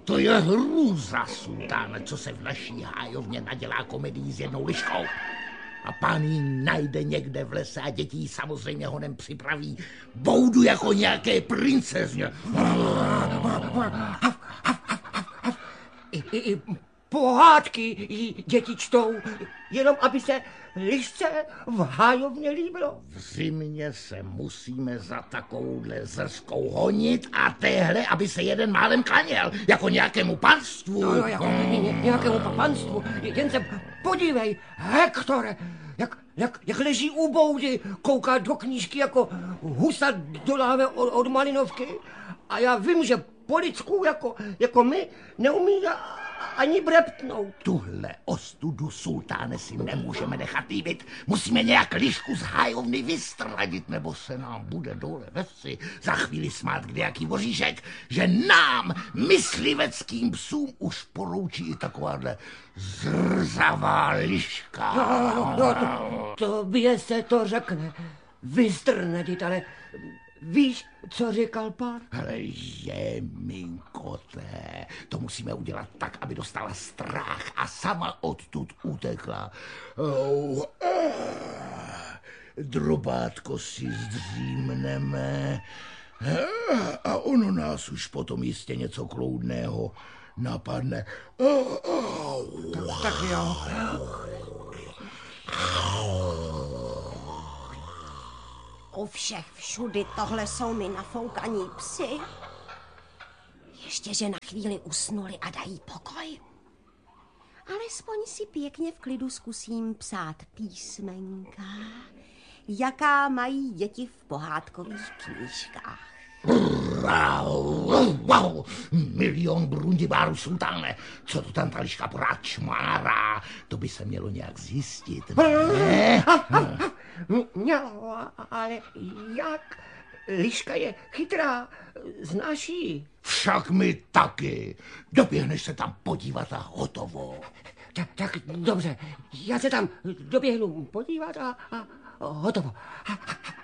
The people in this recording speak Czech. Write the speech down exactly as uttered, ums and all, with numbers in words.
To je hrůza, sultáne, co se v naší hájovně nadělá komedii s jednou liškou. A pán ji najde někde v lese a děti ji samozřejmě honem připraví boudu jako nějaké princezně. I, i, i pohádky jí děti čtou, jenom aby se lišce v hájovně líbilo. V zimě se musíme za takovouhle zrskou honit a téhle, aby se jeden málem klaněl, jako nějakému panstvu. No, no, jako ně, nějakému panstvu. Jen se podívej, Hektore, jak, jak, jak leží u boudy, kouká do knížky jako husa do láve od, od malinovky. A já vím, že po lidsku jako, jako my neumí ani breptnout. Tuhle ostudu, sultáne, si nemůžeme nechat líbit. Musíme nějak lišku z hájovny vystrladit, nebo se nám bude dole ve vsi za chvíli smát kdejaký voříšek, že nám, mysliveckým psům, už poroučí i takováhle zrzavá liška. No, no, no, to, to by se to řekne. Vystrnedit, ale víš, co říkal pán? Ale jeminkoté, to musíme udělat tak, aby dostala strach a sama odtud utekla. Oh, oh. Drobátko si zdřímneme a ono nás už potom jistě něco kloudného napadne. Oh, oh. Tak, tak jo. U všech všudy tohle jsou mi nafoukaní psi. Ještě, že na chvíli usnuli a dají pokoj. Alespoň si pěkně v klidu zkusím psát písmenka, jaká mají děti v pohádkových knížkách. Wow, wow, milion brundibárů, sultáne, co to tam ta liška pořád čmárá, to by se mělo nějak zjistit, ne? Mělo, ale jak? Liška je chytrá, znáš ji? Však my taky. Doběhneš se tam podívat a hotovo. Tak, tak dobře, já se tam doběhnu podívat a, a hotovo.